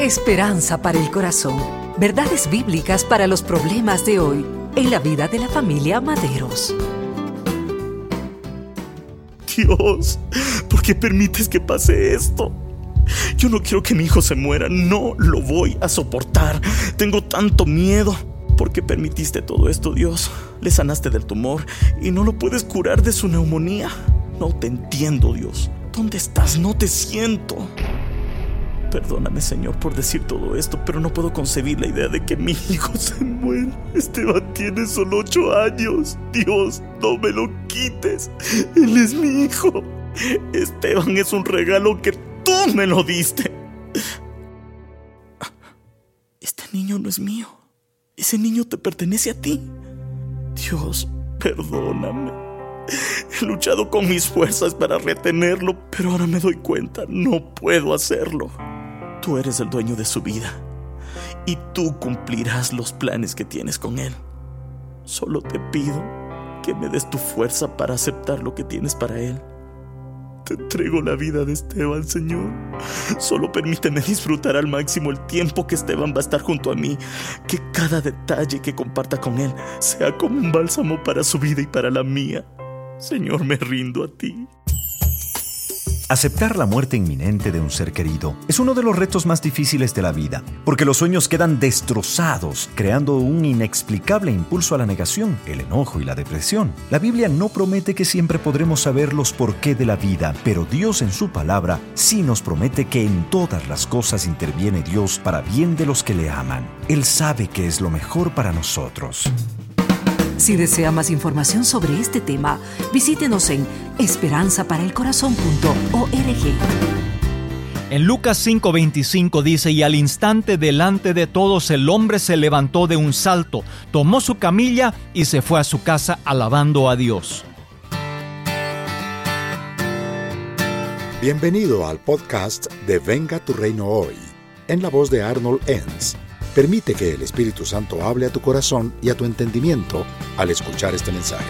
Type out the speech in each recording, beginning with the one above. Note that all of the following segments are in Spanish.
Esperanza para el corazón. Verdades bíblicas para los problemas de hoy en la vida de la familia Maderos. Dios, ¿por qué permites que pase esto? Yo no quiero que mi hijo se muera, no lo voy a soportar. Tengo tanto miedo. ¿Por qué permitiste todo esto, Dios? Le sanaste del tumor y no lo puedes curar de su neumonía. No te entiendo, Dios. ¿Dónde estás? No te siento. Perdóname, Señor, por decir todo esto, pero no puedo concebir la idea de que mi hijo se muera. Esteban tiene solo 8 años. Dios, no me lo quites. Él es mi hijo. Esteban es un regalo que tú me lo diste. Este niño no es mío. Ese niño te pertenece a ti. Dios, perdóname. He luchado con mis fuerzas para retenerlo, pero ahora me doy cuenta, no puedo hacerlo. Tú eres el dueño de su vida y tú cumplirás los planes que tienes con él. Solo te pido que me des tu fuerza para aceptar lo que tienes para él. Te entrego la vida de Esteban, Señor. Solo permíteme disfrutar al máximo el tiempo que Esteban va a estar junto a mí. Que cada detalle que comparta con él sea como un bálsamo para su vida y para la mía. Señor, me rindo a ti. Aceptar la muerte inminente de un ser querido es uno de los retos más difíciles de la vida, porque los sueños quedan destrozados, creando un inexplicable impulso a la negación, el enojo y la depresión. La Biblia no promete que siempre podremos saber los porqué de la vida, pero Dios en su palabra sí nos promete que en todas las cosas interviene Dios para bien de los que le aman. Él sabe que es lo mejor para nosotros. Si desea más información sobre este tema, visítenos en esperanzaparaelcorazon.org. En Lucas 5:25 dice: y al instante delante de todos el hombre se levantó de un salto, tomó su camilla y se fue a su casa alabando a Dios. Bienvenido al podcast de Venga tu Reino Hoy, en la voz de Arnold Enns. Permite que el Espíritu Santo hable a tu corazón y a tu entendimiento al escuchar este mensaje.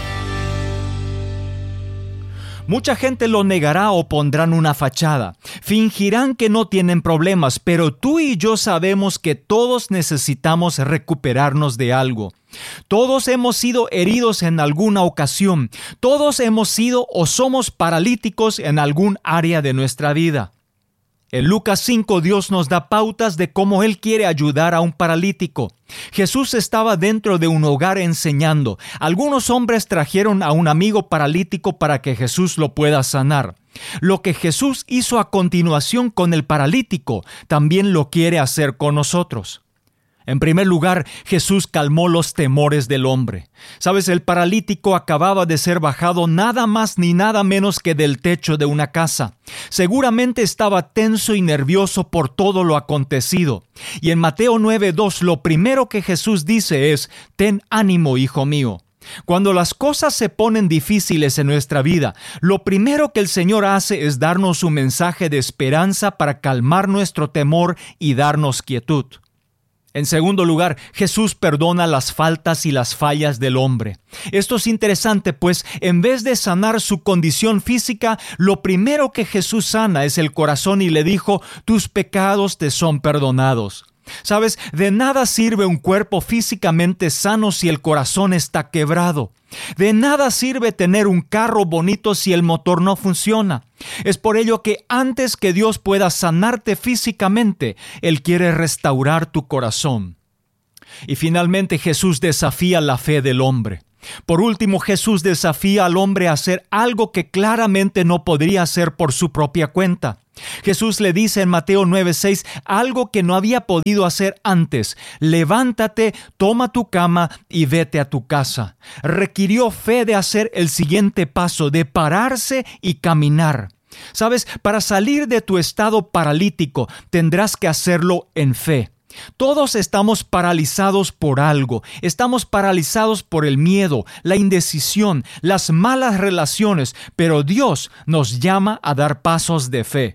Mucha gente lo negará o pondrán una fachada. Fingirán que no tienen problemas, pero tú y yo sabemos que todos necesitamos recuperarnos de algo. Todos hemos sido heridos en alguna ocasión. Todos hemos sido o somos paralíticos en algún área de nuestra vida. En Lucas 5, Dios nos da pautas de cómo Él quiere ayudar a un paralítico. Jesús estaba dentro de un hogar enseñando. Algunos hombres trajeron a un amigo paralítico para que Jesús lo pueda sanar. Lo que Jesús hizo a continuación con el paralítico, también lo quiere hacer con nosotros. En primer lugar, Jesús calmó los temores del hombre. Sabes, el paralítico acababa de ser bajado nada más ni nada menos que del techo de una casa. Seguramente estaba tenso y nervioso por todo lo acontecido. Y en Mateo 9:2 lo primero que Jesús dice es: «Ten ánimo, hijo mío». Cuando las cosas se ponen difíciles en nuestra vida, lo primero que el Señor hace es darnos su mensaje de esperanza para calmar nuestro temor y darnos quietud. En segundo lugar, Jesús perdona las faltas y las fallas del hombre. Esto es interesante, pues en vez de sanar su condición física, lo primero que Jesús sana es el corazón y le dijo: «Tus pecados te son perdonados». ¿Sabes? De nada sirve un cuerpo físicamente sano si el corazón está quebrado. De nada sirve tener un carro bonito si el motor no funciona. Es por ello que antes que Dios pueda sanarte físicamente, Él quiere restaurar tu corazón. Y finalmente Jesús desafía la fe del hombre. Por último, Jesús desafía al hombre a hacer algo que claramente no podría hacer por su propia cuenta. Jesús le dice en Mateo 9:6 algo que no había podido hacer antes: «Levántate, toma tu cama y vete a tu casa». Requirió fe de hacer el siguiente paso, de pararse y caminar. ¿Sabes? Para salir de tu estado paralítico, tendrás que hacerlo en fe. Todos estamos paralizados por algo. Estamos paralizados por el miedo, la indecisión, las malas relaciones, pero Dios nos llama a dar pasos de fe.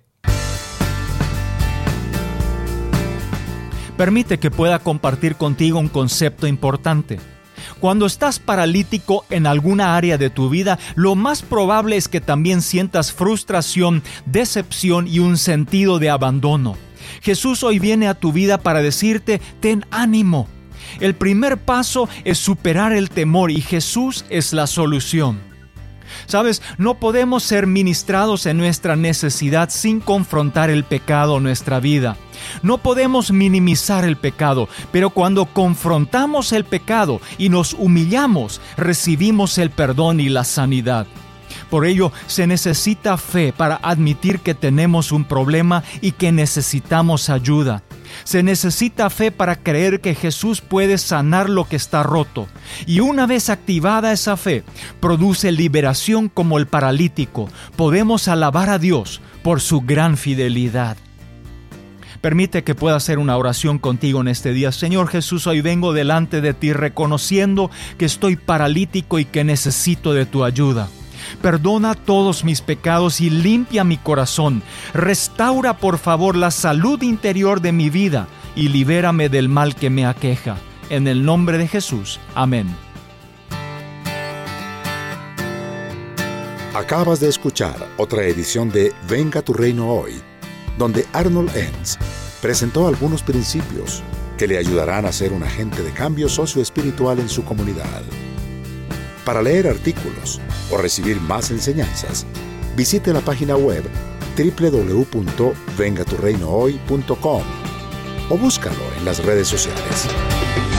Permite que pueda compartir contigo un concepto importante. Cuando estás paralítico en alguna área de tu vida, lo más probable es que también sientas frustración, decepción y un sentido de abandono. Jesús hoy viene a tu vida para decirte, ten ánimo. El primer paso es superar el temor y Jesús es la solución. ¿Sabes? No podemos ser ministrados en nuestra necesidad sin confrontar el pecado en nuestra vida. No podemos minimizar el pecado, pero cuando confrontamos el pecado y nos humillamos, recibimos el perdón y la sanidad. Por ello, se necesita fe para admitir que tenemos un problema y que necesitamos ayuda. Se necesita fe para creer que Jesús puede sanar lo que está roto. Y una vez activada esa fe, produce liberación como el paralítico. Podemos alabar a Dios por su gran fidelidad. Permite que pueda hacer una oración contigo en este día. Señor Jesús, hoy vengo delante de ti reconociendo que estoy paralítico y que necesito de tu ayuda. Perdona todos mis pecados y limpia mi corazón. Restaura, por favor, la salud interior de mi vida y libérame del mal que me aqueja. En el nombre de Jesús. Amén. Acabas de escuchar otra edición de Venga tu Reino Hoy, donde Arnold Enns presentó algunos principios que le ayudarán a ser un agente de cambio socioespiritual en su comunidad. Para leer artículos o recibir más enseñanzas, visite la página web www.vengaturreinohoy.com o búscalo en las redes sociales.